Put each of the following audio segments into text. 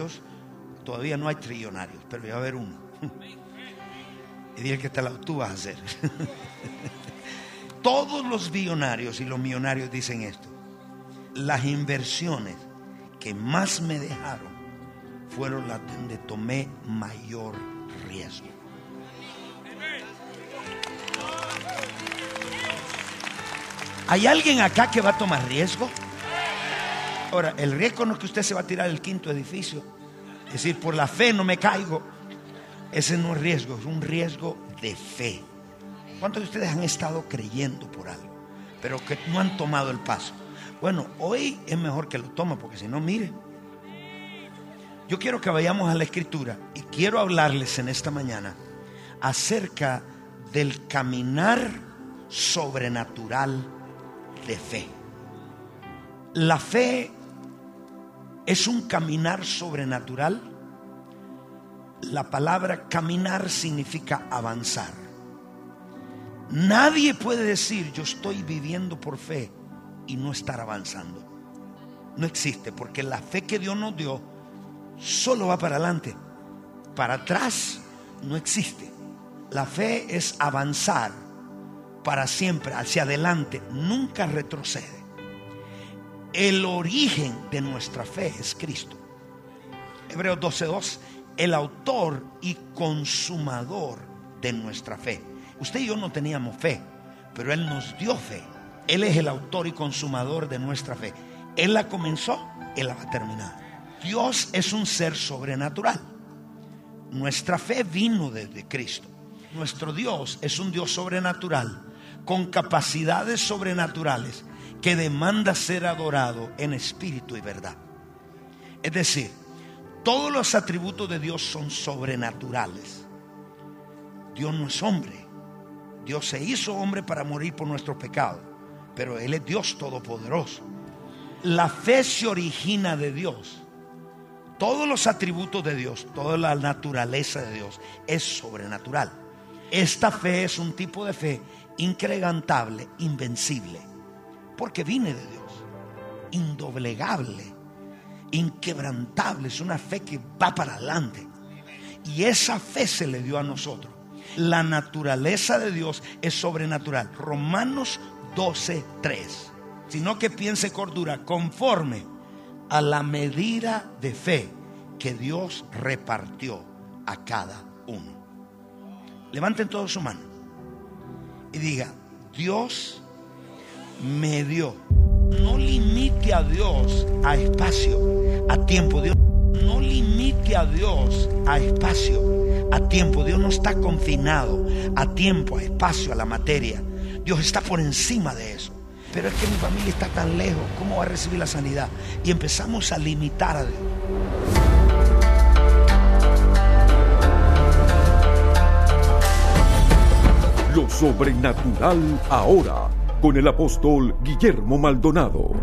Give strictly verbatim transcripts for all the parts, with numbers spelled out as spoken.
billonarios, todavía no hay trillonarios, pero ya va a haber uno. Y dije que te la tú vas a hacer. Todos los billonarios y los millonarios dicen esto: las inversiones que más me dejaron fueron las donde tomé mayor riesgo. ¿Hay alguien acá que va a tomar riesgo? Ahora, el riesgo no es que usted se va a tirar el quinto edificio, es decir, por la fe no me caigo. Ese no es riesgo, es un riesgo de fe. ¿Cuántos de ustedes han estado creyendo por algo, pero que no han tomado el paso? Bueno, hoy es mejor que lo tome, porque si no, mire, yo quiero que vayamos a la Escritura y quiero hablarles en esta mañana acerca del caminar sobrenatural de fe. La fe es un caminar sobrenatural. La palabra caminar significa avanzar. Nadie puede decir yo estoy viviendo por fe y no estar avanzando. No existe, porque la fe que Dios nos dio solo va para adelante. Para atrás no existe. La fe es avanzar para siempre, hacia adelante, nunca retrocede. El origen de nuestra fe es Cristo. Hebreos doce dos, el autor y consumador de nuestra fe. Usted y yo no teníamos fe, pero Él nos dio fe. Él es el autor y consumador de nuestra fe. Él la comenzó, Él la va a terminar. Dios es un ser sobrenatural. Nuestra fe vino desde Cristo. Nuestro Dios es un Dios sobrenatural, con capacidades sobrenaturales, que demanda ser adorado en espíritu y verdad. Es decir, todos los atributos de Dios son sobrenaturales. Dios no es hombre. Dios se hizo hombre para morir por nuestros pecados, pero Él es Dios todopoderoso. La fe se origina de Dios. Todos los atributos de Dios, toda la naturaleza de Dios es sobrenatural. Esta fe es un tipo de fe incrementable, invencible, porque viene de Dios, indoblegable, inquebrantable. Es una fe que va para adelante, y esa fe se le dio a nosotros. La naturaleza de Dios es sobrenatural. Romanos doce tres. Sino que piense cordura conforme a la medida de fe que Dios repartió a cada uno. Levanten todos su mano y diga: Dios me dio. No limite a Dios a espacio, a tiempo. Dios no limite a Dios a espacio, a tiempo. Dios no está confinado a tiempo, a espacio, a la materia. Dios está por encima de eso. Pero es que mi familia está tan lejos, ¿cómo va a recibir la sanidad? Y empezamos a limitar a Dios. Lo sobrenatural ahora, con el apóstol Guillermo Maldonado.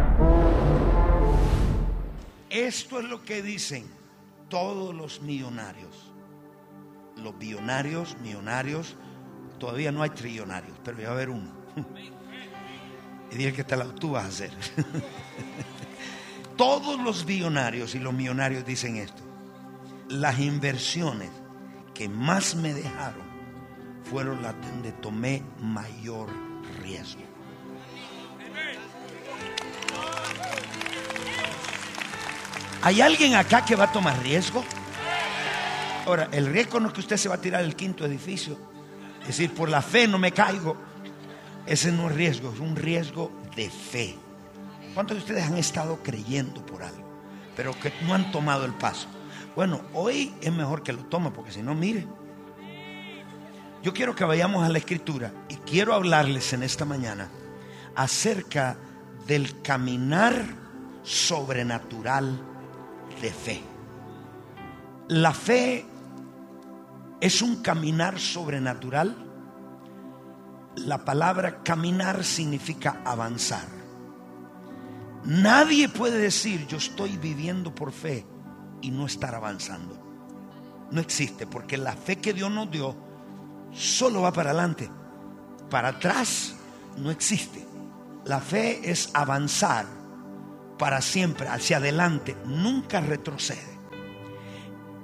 Esto es lo que dicen todos los millonarios. Los billonarios, millonarios, todavía no hay trillonarios, pero ya va a haber uno. Y dije que te la tú vas a hacer. Todos los billonarios y los millonarios dicen esto: las inversiones que más me dejaron fueron las donde tomé mayor riesgo. ¿Hay alguien acá que va a tomar riesgo? Ahora, el riesgo no es que usted se va a tirar el quinto edificio, es decir, por la fe no me caigo. Ese no es riesgo, es un riesgo de fe. ¿Cuántos de ustedes han estado creyendo por algo, pero que no han tomado el paso? Bueno, hoy es mejor que lo tome, porque si no, mire, yo quiero que vayamos a la Escritura y quiero hablarles en esta mañana acerca del caminar sobrenatural de fe. La fe es un caminar sobrenatural. La palabra caminar significa avanzar. Nadie puede decir yo estoy viviendo por fe y no estar avanzando. No existe, porque la fe que Dios nos dio solo va para adelante. Para atrás no existe. La fe es avanzar para siempre, hacia adelante, nunca retrocede.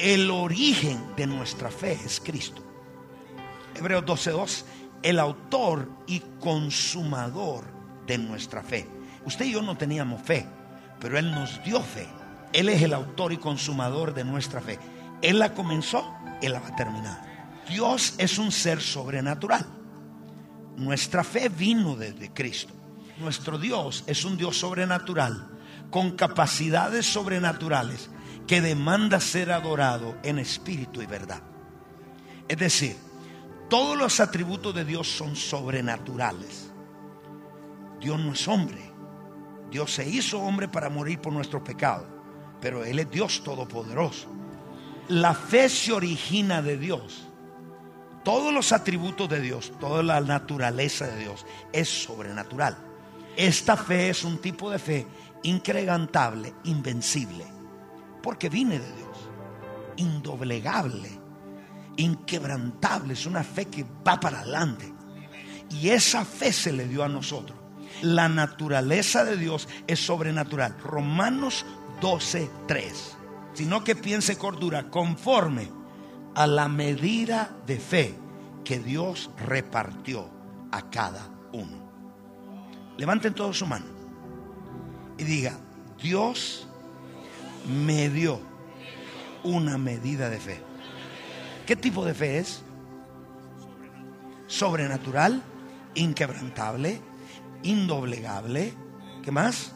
el origen de nuestra fe es Cristo. Hebreos doce dos, el autor y consumador de nuestra fe. Usted y yo no teníamos fe, pero Él nos dio fe. Él es el autor y consumador de nuestra fe. Él la comenzó, Él la va a terminar. Dios es un ser sobrenatural. Nuestra fe vino desde Cristo. Nuestro Dios es un Dios sobrenatural, con capacidades sobrenaturales, que demanda ser adorado en espíritu y verdad. Es decir, todos los atributos de Dios son sobrenaturales. Dios no es hombre. Dios se hizo hombre para morir por nuestro pecado, pero Él es Dios todopoderoso. La fe se origina de Dios. Todos los atributos de Dios, toda la naturaleza de Dios es sobrenatural. Esta fe es un tipo de fe inquebrantable, invencible, porque viene de Dios. Indoblegable, inquebrantable, es una fe que va para adelante. Y esa fe se le dio a nosotros. La naturaleza de Dios es sobrenatural. Romanos doce tres. Sino que piense cordura conforme a la medida de fe que Dios repartió a cada uno. Levanten todos su mano y diga: Dios me dio una medida de fe. ¿Qué tipo de fe es? Sobrenatural, inquebrantable, indoblegable. ¿Qué más?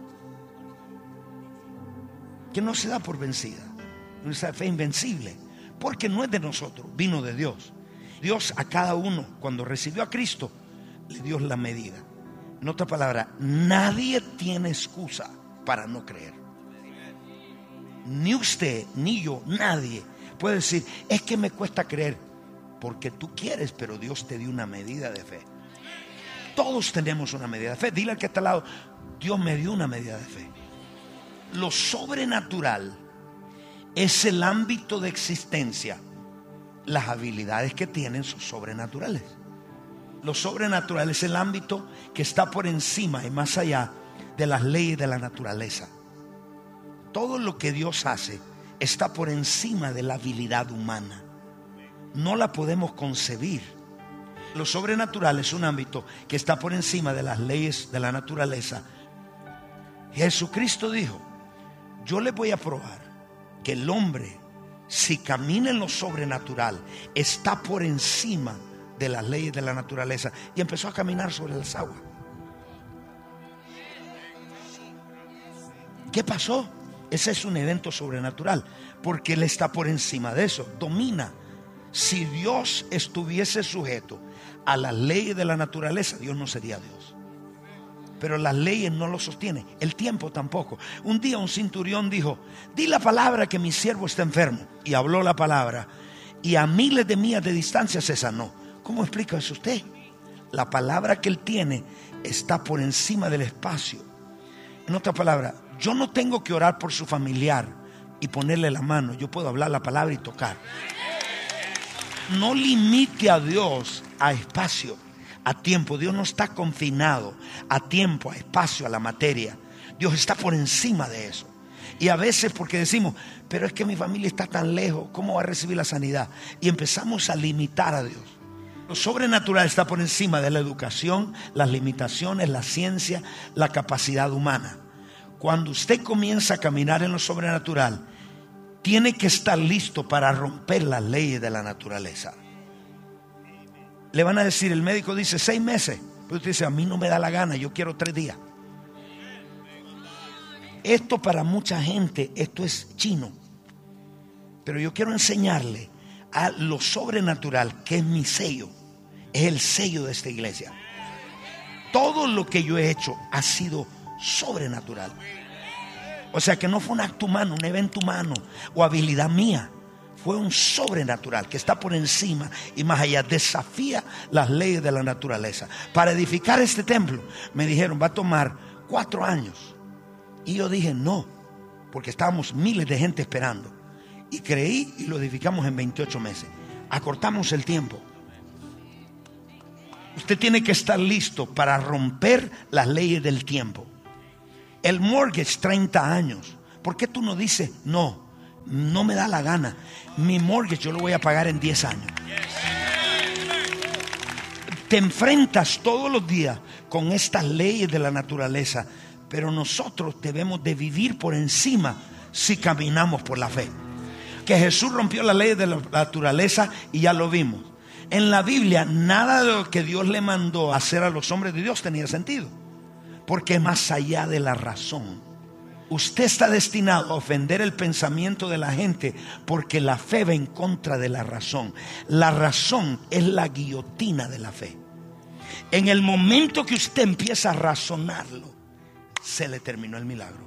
Que no se da por vencida. Esa fe invencible, porque no es de nosotros, vino de Dios. Dios a cada uno, cuando recibió a Cristo, le dio la medida. En otra palabra, nadie tiene excusa para no creer. Ni usted, ni yo, nadie puede decir: es que me cuesta creer. Porque tú quieres, pero Dios te dio una medida de fe. Todos tenemos una medida de fe. Dile al que está al lado: Dios me dio una medida de fe. Lo sobrenatural es el ámbito de existencia. Las habilidades que tienen son sobrenaturales. Lo sobrenatural es el ámbito que está por encima y más allá de las leyes de la naturaleza. Todo lo que Dios hace está por encima de la habilidad humana. No la podemos concebir. Lo sobrenatural es un ámbito que está por encima de las leyes de la naturaleza. Jesucristo dijo: yo le voy a probar que el hombre, si camina en lo sobrenatural, está por encima de las leyes de la naturaleza. Y empezó a caminar sobre las aguas. ¿Qué pasó? Ese es un evento sobrenatural, porque Él está por encima de eso, domina. Si Dios estuviese sujeto a las leyes de la naturaleza, Dios no sería Dios. Pero las leyes no lo sostienen, el tiempo tampoco. Un día un centurión dijo: di la palabra que mi siervo está enfermo. Y habló la palabra, y a miles de millas de distancia se sanó. ¿Cómo explica eso usted? La palabra que él tiene está por encima del espacio. En otra palabra, yo no tengo que orar por su familiar y ponerle la mano. Yo puedo hablar la palabra y tocar. No limite a Dios a espacio, a tiempo. Dios no está confinado a tiempo, a espacio, a la materia. Dios está por encima de eso. Y a veces porque decimos: pero es que mi familia está tan lejos, ¿cómo va a recibir la sanidad? Y empezamos a limitar a Dios. Lo sobrenatural está por encima de la educación, las limitaciones, la ciencia, la capacidad humana. Cuando usted comienza a caminar en lo sobrenatural, tiene que estar listo para romper las leyes de la naturaleza. Le van a decir, el médico dice seis meses, pero usted dice: a mí no me da la gana, yo quiero tres días. Esto para mucha gente, esto es chino. Pero yo quiero enseñarle a lo sobrenatural, que es mi sello. Es el sello de esta iglesia. Todo lo que yo he hecho ha sido sobrenatural. O sea que no fue un acto humano, un evento humano o habilidad mía. Fue un sobrenatural que está por encima y más allá, desafía las leyes de la naturaleza. Para edificar este templo me dijeron: va a tomar cuatro años. Y yo dije no, porque estábamos miles de gente esperando. Y creí y lo edificamos en veintiocho meses. Acortamos el tiempo. Usted tiene que estar listo para romper las leyes del tiempo. El mortgage, treinta años. ¿Por qué tú no dices no? No me da la gana. Mi mortgage yo lo voy a pagar en diez años. Te enfrentas todos los días con estas leyes de la naturaleza, pero nosotros debemos de vivir por encima si caminamos por la fe. Que Jesús rompió las leyes de la naturaleza y ya lo vimos. En la Biblia nada de lo que Dios le mandó hacer a los hombres de Dios tenía sentido, porque es más allá de la razón. Usted está destinado a ofender el pensamiento de la gente porque la fe va en contra de la razón. La razón es la guillotina de la fe. En el momento que usted empieza a razonarlo, se le terminó el milagro.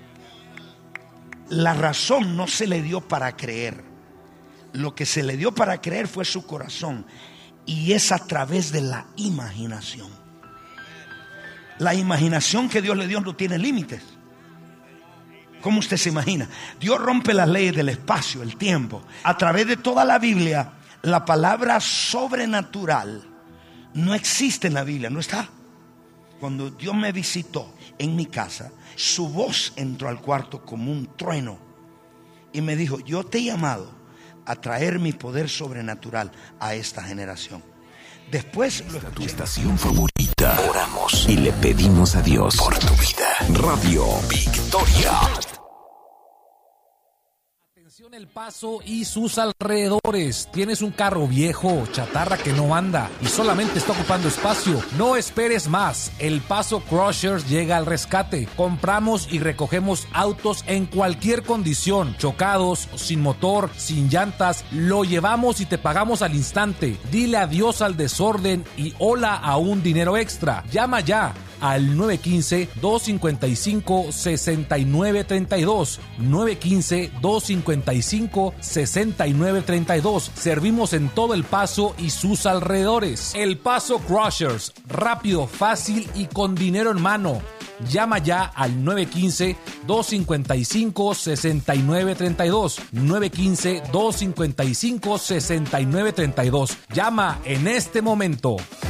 La razón no se le dio para creer. Lo que se le dio para creer fue su corazón, y es a través de la imaginación. La imaginación que Dios le dio no tiene límites. ¿Cómo usted se imagina? Dios rompe las leyes del espacio, el tiempo. A través de toda la Biblia, la palabra sobrenatural no existe en la Biblia, no está. Cuando Dios me visitó en mi casa, su voz entró al cuarto como un trueno y me dijo: yo te he llamado a traer mi poder sobrenatural a esta generación. Después lo escuché. Tu estación favorita. Oramos y le pedimos a Dios por tu vida. Radio Victoria. Atención El Paso y sus alrededores. ¿Tienes un carro viejo, chatarra que no anda y solamente está ocupando espacio? No esperes más. El Paso Crushers llega al rescate. Compramos y recogemos autos en cualquier condición, chocados, sin motor, sin llantas. Lo llevamos y te pagamos al instante. Dile adiós al desorden y hola a un dinero extra. Llama ya al nueve uno cinco, dos cinco cinco, seis nueve tres dos, nueve uno cinco, dos cinco cinco, seis nueve tres dos. Servimos en todo El Paso y sus alrededores. El Paso Crushers, rápido, fácil y con dinero en mano. Llama ya al nueve uno cinco, dos cinco cinco, seis nueve tres dos, nueve uno cinco, dos cinco cinco, seis nueve tres dos. Llama en este momento.